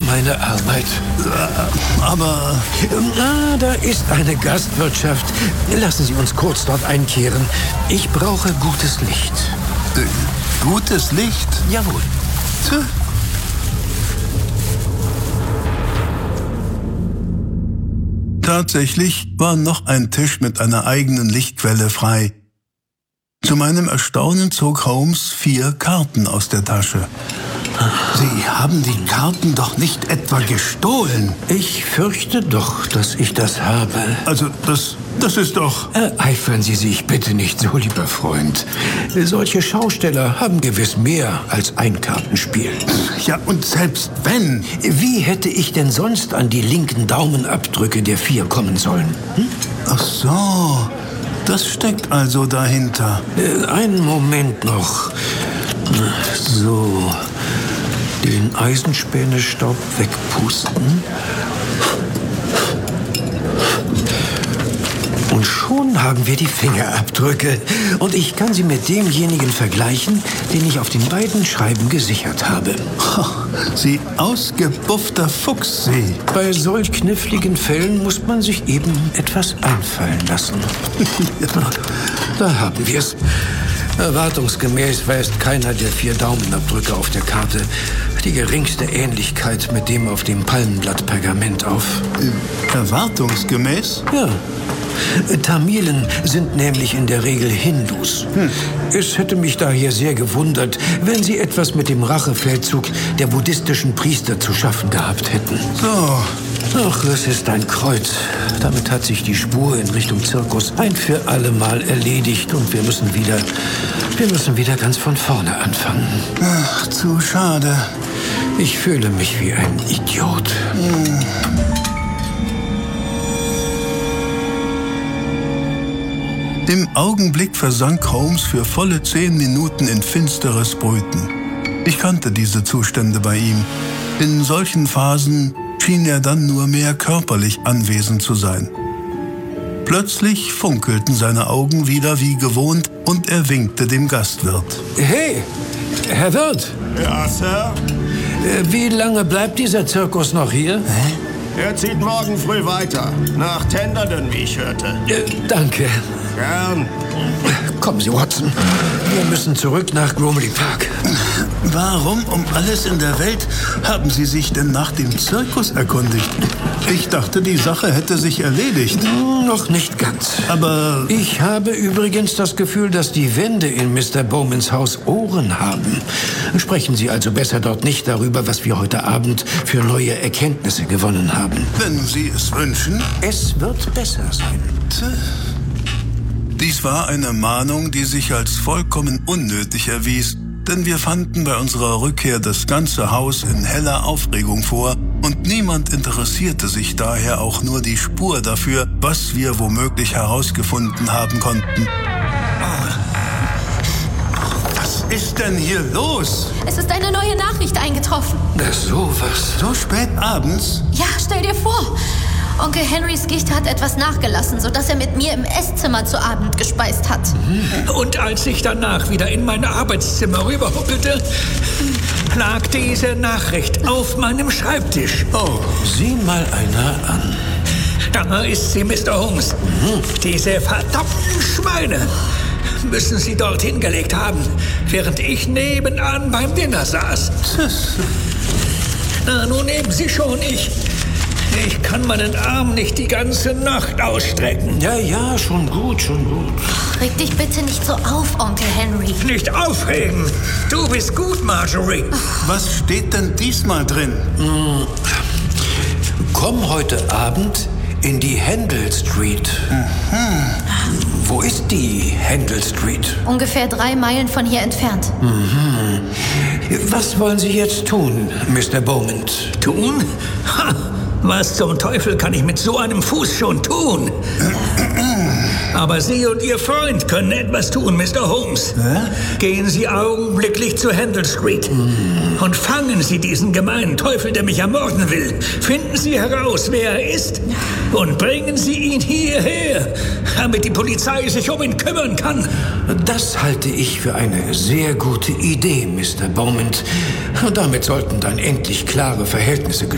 meine Arbeit. Aber... Da ist eine Gastwirtschaft. Lassen Sie uns kurz dort einkehren. Ich brauche gutes Licht. Gutes Licht? Jawohl. Tatsächlich war noch ein Tisch mit einer eigenen Lichtquelle frei. Zu meinem Erstaunen zog Holmes 4 Karten aus der Tasche. Sie haben die Karten doch nicht etwa gestohlen. Ich fürchte doch, dass ich das habe. Also, das ist doch... Ereifern Sie sich bitte nicht so, lieber Freund. Solche Schausteller haben gewiss mehr als ein Kartenspiel. Ja, und selbst wenn... Wie hätte ich denn sonst an die linken Daumenabdrücke der 4 kommen sollen? Ach so, das steckt also dahinter. Einen Moment noch. So, den Eisenspänestaub wegpusten. Und schon haben wir die Fingerabdrücke. Und ich kann sie mit demjenigen vergleichen, den ich auf den beiden Schreiben gesichert habe. Sie ausgebuffter Fuchs, Sie. Bei solch kniffligen Fällen muss man sich eben etwas einfallen lassen. Da haben wir es. Erwartungsgemäß weist keiner der 4 Daumenabdrücke auf der Karte die geringste Ähnlichkeit mit dem auf dem Palmenblatt Pergament auf. Erwartungsgemäß? Ja. Tamilen sind nämlich in der Regel Hindus. Es hätte mich daher sehr gewundert, wenn sie etwas mit dem Rachefeldzug der buddhistischen Priester zu schaffen gehabt hätten. So. Ach, es ist ein Kreuz. Damit hat sich die Spur in Richtung Zirkus ein für alle Mal erledigt und wir müssen wieder ganz von vorne anfangen. Ach, zu schade. Ich fühle mich wie ein Idiot. Im Augenblick versank Holmes für volle 10 Minuten in finsteres Brüten. Ich kannte diese Zustände bei ihm. In solchen Phasen schien er dann nur mehr körperlich anwesend zu sein. Plötzlich funkelten seine Augen wieder wie gewohnt und er winkte dem Gastwirt. Hey, Herr Wirt. Ja, Sir? Wie lange bleibt dieser Zirkus noch hier? Er zieht morgen früh weiter. Nach Tenderden, wie ich hörte. Danke. Gern. Kommen Sie, Watson. Wir müssen zurück nach Bromley Park. Warum um alles in der Welt haben Sie sich denn nach dem Zirkus erkundigt? Ich dachte, die Sache hätte sich erledigt. Noch nicht ganz. Aber... Ich habe übrigens das Gefühl, dass die Wände in Mr. Bowmans Haus Ohren haben. Sprechen Sie also besser dort nicht darüber, was wir heute Abend für neue Erkenntnisse gewonnen haben. Wenn Sie es wünschen. Es wird besser sein. Dies war eine Mahnung, die sich als vollkommen unnötig erwies, denn wir fanden bei unserer Rückkehr das ganze Haus in heller Aufregung vor und niemand interessierte sich daher auch nur die Spur dafür, was wir womöglich herausgefunden haben konnten. Was ist denn hier los? Es ist eine neue Nachricht eingetroffen. Sowas. So spät abends? Ja, stell dir vor. Onkel Henrys Gicht hat etwas nachgelassen, sodass er mit mir im Esszimmer zu Abend gespeist hat. Und als ich danach wieder in mein Arbeitszimmer rüberhuppelte, lag diese Nachricht auf meinem Schreibtisch. Oh, sieh mal einer an. Da ist sie, Mr. Holmes. Diese verdammten Schweine müssen sie dorthin gelegt haben, während ich nebenan beim Dinner saß. Na, nun nehmen Sie schon, ich kann meinen Arm nicht die ganze Nacht ausstrecken. Ja, schon gut. Reg dich bitte nicht so auf, Onkel Henry. Nicht aufregen. Du bist gut, Marjorie. Was steht denn diesmal drin? Komm heute Abend in die Handel Street. Wo ist die Handel Street? Ungefähr 3 Meilen von hier entfernt. Was wollen Sie jetzt tun, Mr. Bowman? Tun? Ha! Was zum Teufel kann ich mit so einem Fuß schon tun? Aber Sie und Ihr Freund können etwas tun, Mr. Holmes. Gehen Sie augenblicklich zur Handel Street und fangen Sie diesen gemeinen Teufel, der mich ermorden will. Finden Sie heraus, wer er ist und bringen Sie ihn hierher, damit die Polizei sich um ihn kümmern kann. Das halte ich für eine sehr gute Idee, Mr. Bowman. Damit sollten dann endlich klare Verhältnisse